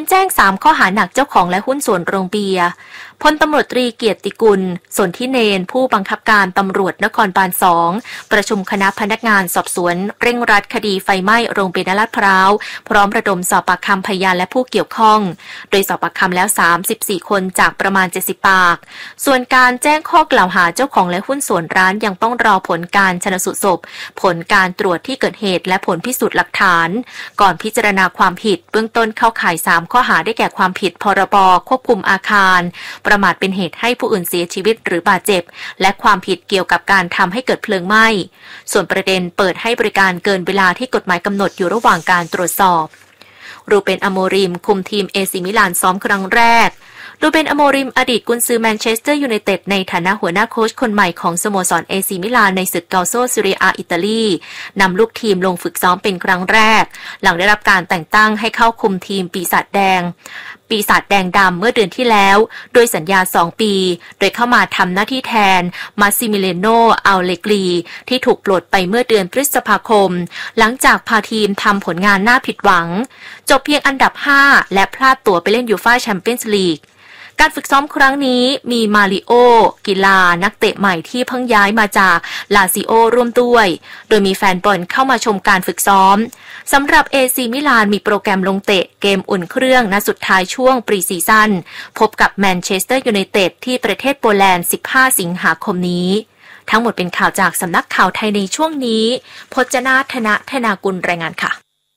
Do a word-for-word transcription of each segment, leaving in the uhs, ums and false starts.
แจ้งสามข้อหาหนักเจ้าของและหุ้นส่วนโรงเบียร์พลตำรวจตรีเกียรติกุลสนธิเนนผู้บังคับการตำรวจนครบาลสองประชุมคณะพนักงานสอบสวนเร่งรัดคดีไฟไหม้โรงเบียร์ลาดพร้าวพร้อมระดมสอบปากคำพยานและผู้เกี่ยวข้องโดยสอบปากคำแล้วสามสิบสี่คนจากประมาณเจ็ดสิบปากส่วนการแจ้งข้อกล่าวหาเจ้าของและหุ้นส่วนร้านยังต้องรอผลการชันสูตรศพผลการตรวจที่เกิดเหตุและผลพิสูจน์หลักฐานก่อนพิจารณาความผิดเบื้องต้นเข้าข่ายสามข้อหาได้แก่ความผิดพรบควบคุมอาคารประมาทเป็นเหตุให้ผู้อื่นเสียชีวิตหรือบาดเจ็บและความผิดเกี่ยวกับการทำให้เกิดเพลิงไหม้ส่วนประเด็นเปิดให้บริการเกินเวลาที่กฎหมายกำหนดอยู่ระหว่างการตรวจสอบรูเบน อโมริมคุมทีมเอซีมิลานซ้อมครั้งแรกรูเบน อโมริมอดีตกุนซือแมนเชสเตอร์ยูไนเต็ดในฐานะหัวหน้าโค้ชคนใหม่ของสโมสรเอซีมิลานในศึกเกาโซซีเรียอาอิตาลีนำลูกทีมลงฝึกซ้อมเป็นครั้งแรกหลังได้รับการแต่งตั้งให้เข้าคุมทีมปีศาจแดงปีศาจแดงดำเมื่อเดือนที่แล้วโดยสัญญาสองปีโดยเข้ามาทำหน้าที่แทนมาซิมิเลโนอัลเลกรีที่ถูกปลดไปเมื่อเดือนพฤษภาคมหลังจากพาทีมทำผลงานน่าผิดหวังจบเพียงอันดับห้าและพลาดตั๋วไปเล่นยูฟ่าแชมเปี้ยนส์ลีกการฝึกซ้อมครั้งนี้มีมาริโอกีฬานักเตะใหม่ที่เพิ่งย้ายมาจากลาซิโอร่วมด้วยโดยมีแฟนบอลเข้ามาชมการฝึกซ้อมสำหรับเอซีมิลานมีโปรแกรมลงเตะเกมอุ่นเครื่องนัดสุดท้ายช่วงปรีซีซั่นพบกับแมนเชสเตอร์ยูไนเต็ดที่ประเทศโปแลนด์สิบห้าสิงหาคมนี้ทั้งหมดเป็นข่าวจากสำนักข่าวไทยในช่วงนี้พจนาธนะธนากุลรายงานค่ะ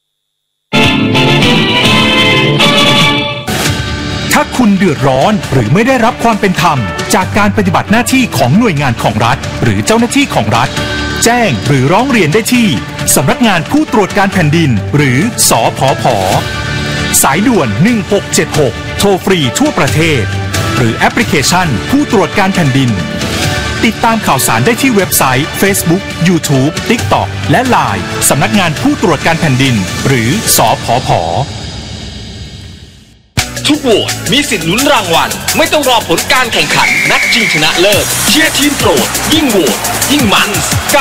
ถ้าคุณเดือดร้อนหรือไม่ได้รับความเป็นธรรมจากการปฏิบัติหน้าที่ของหน่วยงานของรัฐหรือเจ้าหน้าที่ของรัฐแจ้งหรือร้องเรียนได้ที่สำนักงานผู้ตรวจการแผ่นดินหรือสผผ.สายด่วนหนึ่งหกเจ็ดหกโทรฟรีทั่วประเทศหรือแอปพลิเคชันผู้ตรวจการแผ่นดินติดตามข่าวสารได้ที่เว็บไซต์ Facebook YouTube TikTok และ ไลน์ สำนักงานผู้ตรวจการแผ่นดินหรือสผผ. ทุกโหวตมีสิทธิ์ลุ้นรางวัลไม่ต้องรอผลการแข่งขันนัดชิงชนะเลิศเชียร์ทีมโปรดยิ่งโหวตยิ่งมันกับ